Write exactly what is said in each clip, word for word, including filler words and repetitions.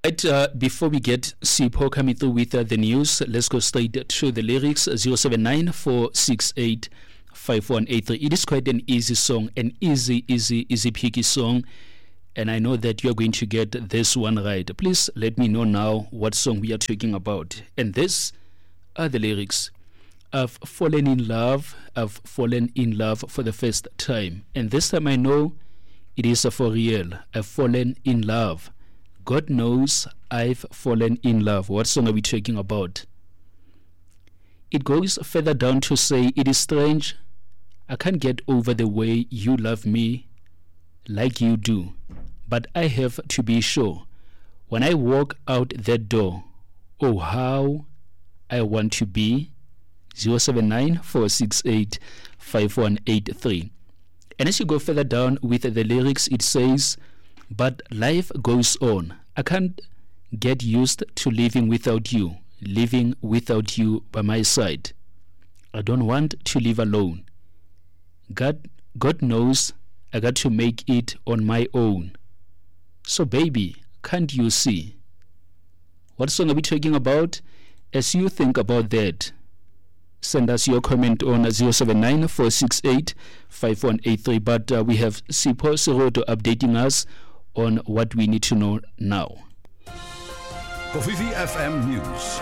Right, uh, before we get Sipho coming through with uh, the news, let's go straight to the lyrics. zero seven nine four six eight five one eight three. It is quite an easy song, an easy, easy, easy picky song, and I know that you're going to get this one right. Please let me know now what song we are talking about. And this are the lyrics. I've fallen in love, I've fallen in love for the first time, and this time I know it is for real. I've fallen in love. God knows I've fallen in love. What song are we talking about? It goes further down to say, it is strange, I can't get over the way you love me like you do, but I have to be sure when I walk out that door, oh how I want to be. Zero seven nine four six eight five one eight three. And as you go further down with the lyrics, it says, but life goes on. I can't get used to living without you, living without you by my side. I don't want to live alone. God, God knows I got to make it on my own. So baby, can't you see? What song are we talking about? As you think about that, send us your comment on zero seven nine four six eight five one eight three. But uh, we have Sipho Seroto updating us on what we need to know now. Kofifi F M News.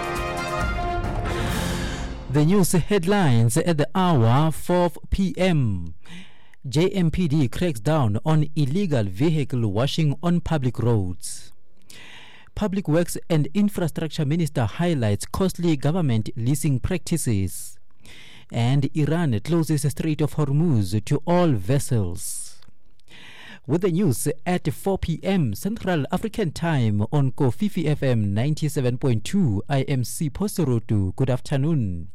The news headlines at the hour four p.m. J M P D cracks down on illegal vehicle washing on public roads. Public Works and Infrastructure Minister highlights costly government leasing practices. And Iran closes the Strait of Hormuz to all vessels. With the news at four p.m. Central African Time on Kofifi F M ninety-seven point two, I am Sipho Seroto. Good afternoon.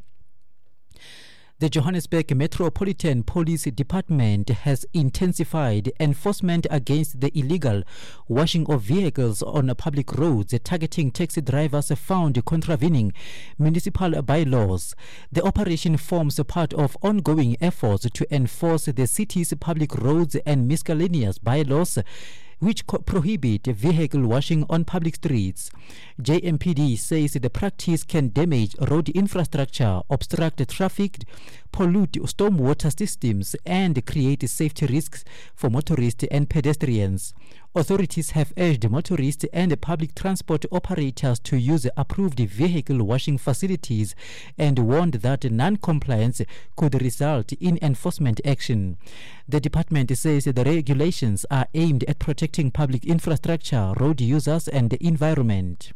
The Johannesburg Metropolitan Police Department has intensified enforcement against the illegal washing of vehicles on public roads, targeting taxi drivers found contravening municipal bylaws. The operation forms a part of ongoing efforts to enforce the city's public roads and miscellaneous bylaws, which co- prohibit vehicle washing on public streets. J M P D says the practice can damage road infrastructure, obstruct traffic, pollute stormwater systems, and create safety risks for motorists and pedestrians. Authorities have urged motorists and public transport operators to use approved vehicle washing facilities and warned that non-compliance could result in enforcement action. The department says the regulations are aimed at protecting public infrastructure, road users, and the environment.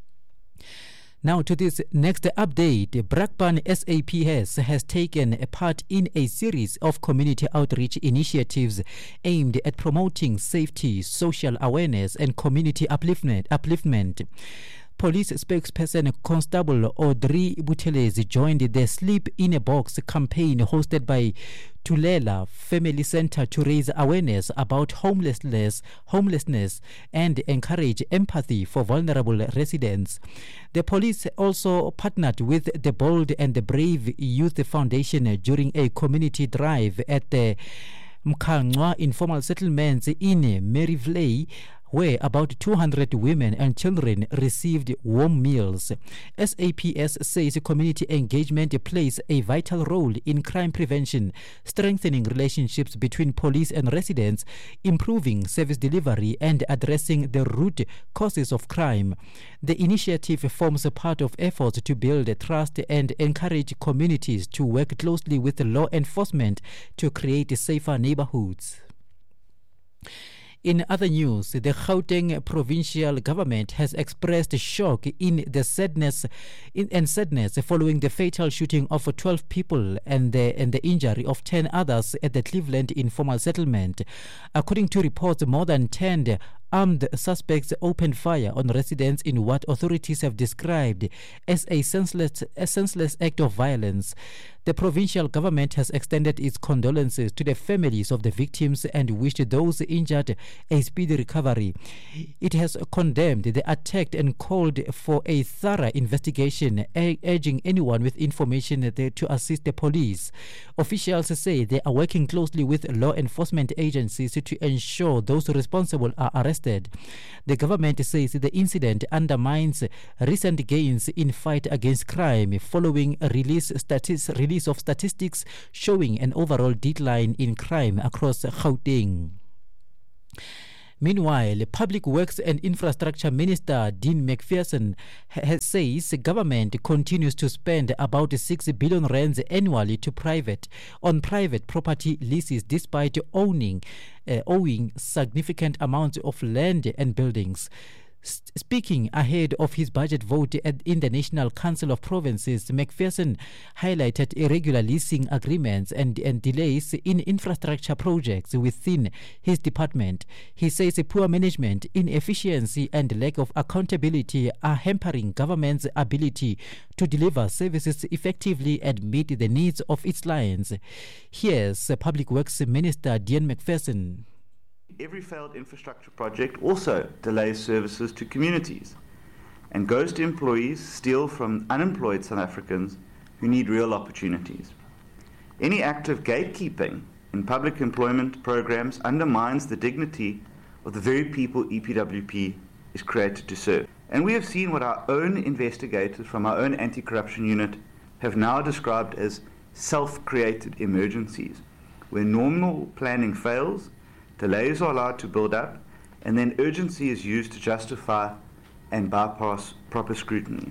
Now to this next update. Brakpan S A P S has taken a part in a series of community outreach initiatives aimed at promoting safety, social awareness, and community upliftment. upliftment. Police spokesperson Constable Audrey Buthelezi joined the Sleep in a Box campaign hosted by Tulela Family Center to raise awareness about homelessness, homelessness and encourage empathy for vulnerable residents. The police also partnered with the Bold and the Brave Youth Foundation during a community drive at the Mkangwa informal settlements in Maryvlei, where about two hundred women and children received warm meals. S A P S says community engagement plays a vital role in crime prevention, strengthening relationships between police and residents, improving service delivery, and addressing the root causes of crime. The initiative forms a part of efforts to build trust and encourage communities to work closely with law enforcement to create safer neighborhoods. In other news, the Gauteng provincial government has expressed shock in the sadness in and sadness following the fatal shooting of twelve people and the and the injury of ten others at the Cleveland informal settlement. According to reports, more than ten armed suspects opened fire on residents in what authorities have described as a senseless, a senseless act of violence. The provincial government has extended its condolences to the families of the victims and wished those injured a speedy recovery. It has condemned the attack and called for a thorough investigation, urging anyone with information to assist the police. Officials say they are working closely with law enforcement agencies to ensure those responsible are arrested. The government says the incident undermines recent gains in fight against crime following a release, statis, release of statistics showing an overall decline in crime across Gauteng. Meanwhile, Public Works and Infrastructure Minister Dean McPherson ha- says the government continues to spend about six billion rands annually to private on private property leases, despite owning uh, owing significant amounts of land and buildings. Speaking ahead of his budget vote at, in the National Council of Provinces, McPherson highlighted irregular leasing agreements and, and delays in infrastructure projects within his department. He says poor management, inefficiency and lack of accountability are hampering government's ability to deliver services effectively and meet the needs of its clients. Here's Public Works Minister Dean McPherson. Every failed infrastructure project also delays services to communities, and ghost employees steal from unemployed South Africans who need real opportunities. Any act of gatekeeping in public employment programs undermines the dignity of the very people E P W P is created to serve. And we have seen what our own investigators from our own anti-corruption unit have now described as self-created emergencies, where normal planning fails, delays are allowed to build up, and then urgency is used to justify and bypass proper scrutiny.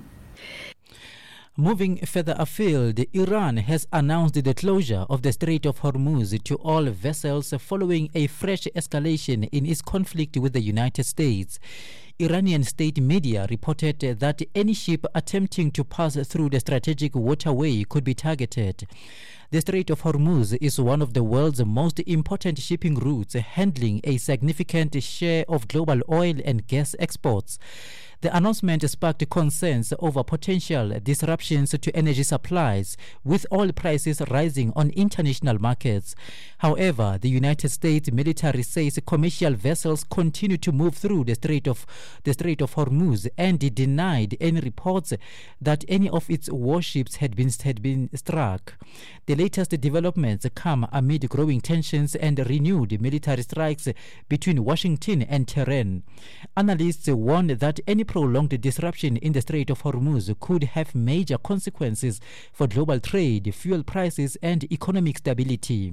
Moving further afield, Iran has announced the closure of the Strait of Hormuz to all vessels following a fresh escalation in its conflict with the United States. Iranian state media reported that any ship attempting to pass through the strategic waterway could be targeted. The Strait of Hormuz is one of the world's most important shipping routes, handling a significant share of global oil and gas exports. The announcement sparked concerns over potential disruptions to energy supplies, with oil prices rising on international markets. However, the United States military says commercial vessels continue to move through the Strait of the Strait of Hormuz and denied any reports that any of its warships had been had been struck. The latest developments come amid growing tensions and renewed military strikes between Washington and Tehran. Analysts warn that any prolonged disruption in the Strait of Hormuz could have major consequences for global trade, fuel prices, and economic stability.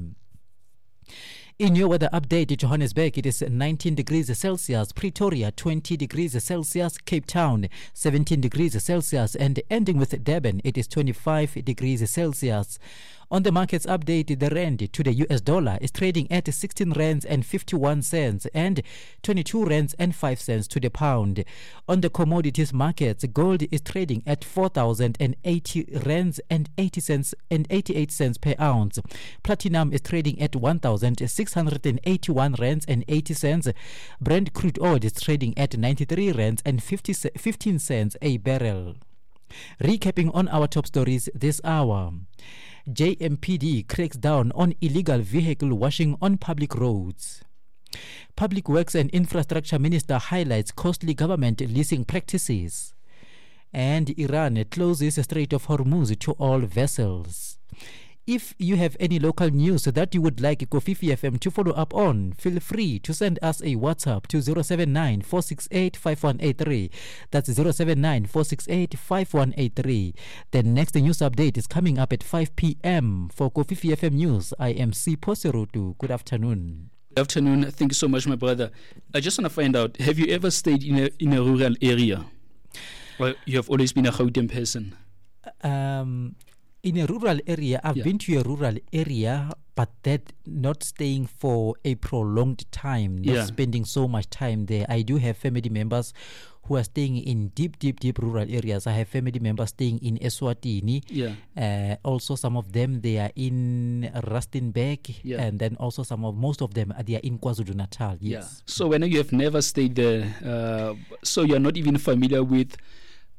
In your weather update, Johannesburg, it is nineteen degrees Celsius, Pretoria twenty degrees Celsius, Cape Town seventeen degrees Celsius, and ending with Durban, it is twenty-five degrees Celsius. On the markets update, the rand to the U S dollar is trading at sixteen rands and fifty-one cents and twenty-two rands and five cents to the pound. On the commodities markets, gold is trading at four thousand eighty rands and eighty cents and eighty-eight cents per ounce. Platinum is trading at one thousand six hundred eighty-one rands and eighty cents. Brent crude oil is trading at ninety-three rands and fifteen cents a barrel. Recapping on our top stories this hour. J M P D cracks down on illegal vehicle washing on public roads. Public Works and Infrastructure Minister highlights costly government leasing practices. And Iran closes the Strait of Hormuz to all vessels. If you have any local news that you would like Kofifi F M to follow up on, feel free to send us a WhatsApp to zero seven nine, four six eight, five one eight three. That's zero seven nine, four six eight, five one eight three. The next news update is coming up at five p.m. For Kofifi F M News, I am Sipho Serutu. Good afternoon. Good afternoon. Thank you so much, my brother. I just want to find out, have you ever stayed in a, in a rural area? Well, you have always been a Gauteng person. Um... In a rural area, I've yeah. been to a rural area, but that not staying for a prolonged time, not yeah. spending so much time there. I do have family members who are staying in deep, deep, deep rural areas. I have family members staying in Eswatini. Yeah. Uh, also, some of them, they are in Rustenburg. Yeah. And then also some of, most of them, they are in KwaZulu-Natal. Yes. Yeah. So when you have never stayed there, uh, so you're not even familiar with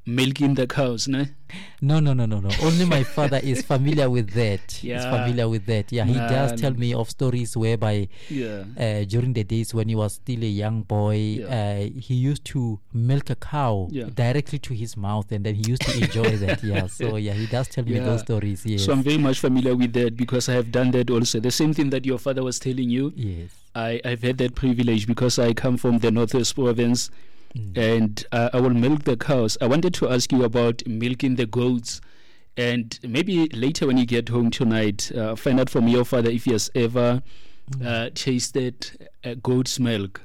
milking the cows, no? No, no, no, no, no. Only my father is familiar with that. Yeah. He's familiar with that. Yeah, he Nah, does tell me of stories whereby Yeah. uh, during the days when he was still a young boy, Yeah. uh, he used to milk a cow Yeah. directly to his mouth, and then he used to enjoy that. Yeah, so yeah, he does tell me Yeah. those stories. Yes. So I'm very much familiar with that because I have done that also. The same thing that your father was telling you. yes. I, I've had that privilege because I come from the Northwest Province Mm. and uh, I will milk the cows. I wanted to ask you about milking the goats, and maybe later when you get home tonight, uh, find out from your father if he has ever Mm. uh, tasted uh, goat's milk.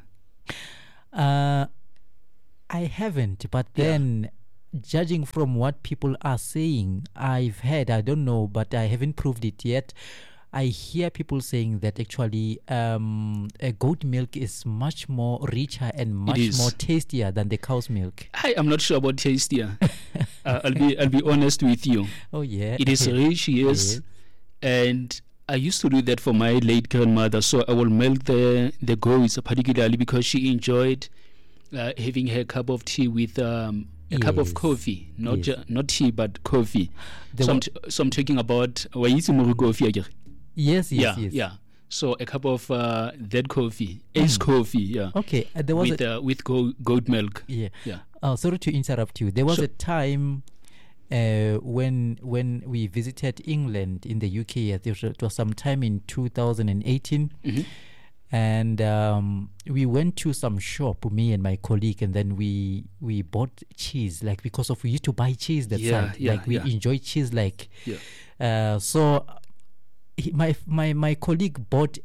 Uh, I haven't, but Yeah. then judging from what people are saying, I've heard, I don't know, but I haven't proved it yet. I hear people saying that actually um, a goat milk is much more richer and much is. more tastier than the cow's milk. I am not sure about tastier. uh, I'll be I'll be honest with you. Oh yeah, It is rich, yes, Yes. and I used to do that for my late grandmother. So I will milk the the goats, particularly because she enjoyed uh, having her cup of tea with um, a cup of Yes. coffee, not Yes. ju- not tea but coffee. The So I'm, wa- t- so I'm talking about wa itse mo re coffee akere? Yes, yes, yeah, yes. yeah. So a cup of uh, that coffee, ace Mm. coffee, yeah, Okay, uh, there was with a uh, with go- goat milk. yeah. Yeah. Uh, sorry to interrupt you. There was Sure. a time uh, when when we visited England in the U K. It was, it was sometime in two thousand eighteen, Mhm. and um, we went to some shop, me and my colleague, and then we we bought cheese, like because of we used to buy cheese that Yeah, side. yeah, like we yeah. enjoy cheese, like Yeah. uh, so. He, my my my colleague bought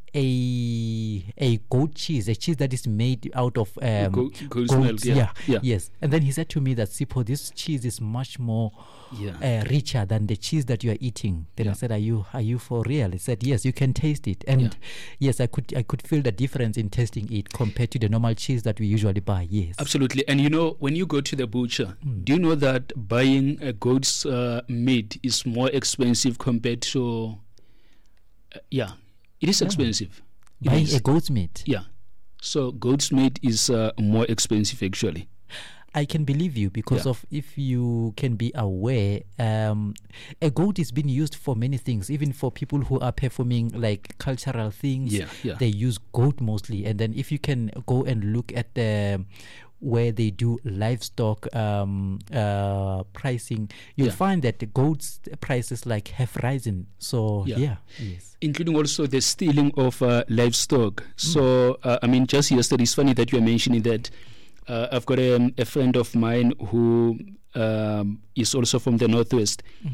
a a goat cheese, a cheese that is made out of um, Go- goat's goats, milk, yeah, yeah. yes. And then he said to me that, Sipho, this cheese is much more Yeah. uh, richer than the cheese that you are eating. Then I Yeah. said, are you are you for real? He said, yes, you can taste it. And Yeah. yes, I could I could feel the difference in tasting it compared to the normal cheese that we usually buy. Yes. Absolutely. And you know, when you go to the butcher, Mm. do you know that buying a goat's uh, meat is more expensive compared to. Uh, yeah, it is Yeah. expensive. It Buying is. a goat's meat. Yeah. So goat's meat is uh, more expensive actually. I can believe you because Yeah. of if you can be aware, um, a goat is being used for many things, even for people who are performing like cultural things. Yeah, yeah. They use goat mostly. And then if you can go and look at the where they do livestock um, uh, pricing, you'll Yeah. find that the goats prices like have risen. So Yeah. yeah, yes. Including also the stealing of uh, livestock. So, uh, I mean, just yesterday, it's funny that you are mentioning that. Uh, I've got a, a friend of mine who um, is also from the Northwest. Mm.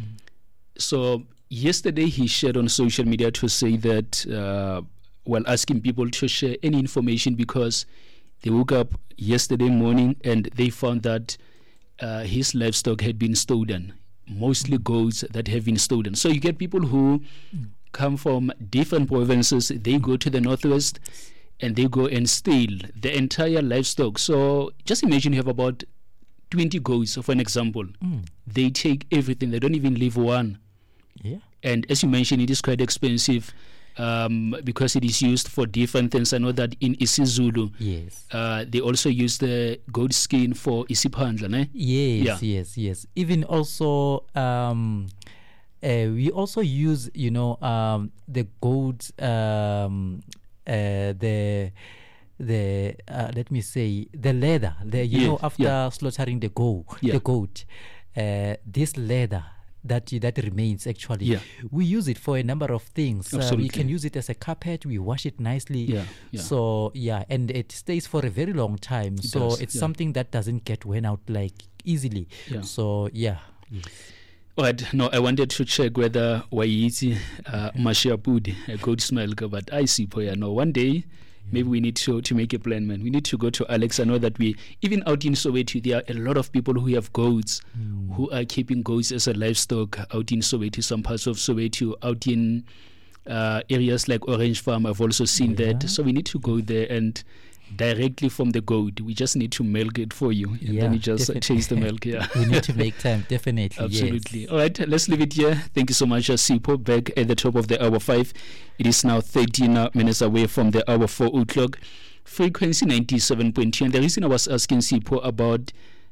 So, yesterday he shared on social media to say that, uh, while asking people to share any information because they woke up yesterday morning and they found that uh, his livestock had been stolen, mostly goats that have been stolen. So, you get people who Mm. come from different provinces, they go to the Northwest and they go and steal the entire livestock. So just imagine you have about twenty goats, for an example. Mm. They take everything. They don't even leave one. Yeah. And as you mentioned, it is quite expensive um, because it is used for different things. I know that in isiZulu, Yes. uh, they also use the goat skin for isiphandla, ne? Yes, Yeah. yes, yes. Even also, um, uh, we also use, you know, um, the goats, um, uh, the the uh, let me say the leather. The you Yeah, know after yeah. slaughtering the goat, Yeah. the goat, uh, this leather. That that remains actually. Yeah. We use it for a number of things. Uh, we Absolutely. can use it as a carpet. We wash it nicely. Yeah, yeah. So yeah, and it stays for a very long time. It so does, it's yeah. something that doesn't get worn out like easily. Yeah. So yeah. Yes. All right. No, I wanted to check whether Waiti uh, Mashiapudi, a goat's milk, but I see Poya. No, one day, maybe we need to, to make a plan, man. We need to go to Alex. I know that we, even out in Soweto, there are a lot of people who have goats, Mm. who are keeping goats as a livestock out in Soweto, some parts of Soweto, out in uh, areas like Orange Farm. I've also seen Yeah. that. So we need to go there and directly from the goat, we just need to milk it for you. And Yeah, then you just uh, definitely. taste the milk. Yeah. We need to make time, definitely. Absolutely. Yes. All right, let's leave it here. Thank you so much, uh, Sipho. Back at the top of the hour five. It is now thirteen uh, minutes away from the hour four o'clock. Frequency ninety-seven point two. And the reason I was asking Sipho about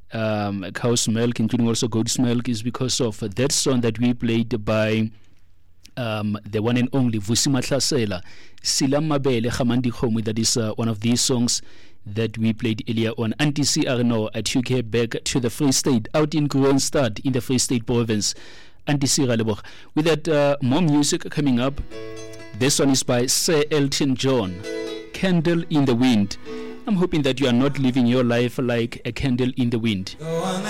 um, cow's milk, including also goat's milk, is because of that song that we played by um, the one and only Vusi Mahlasela, Sila Mabele Khamandi Khomi. That is uh, one of these songs that we played earlier on. Auntie C Arno, I took her back to the Free State, out in Kroonstad in the Free State province. Auntie C Raleboch. With that, uh, more music coming up. This one is by Sir Elton John, Candle in the Wind. I'm hoping that you are not living your life like a candle in the wind.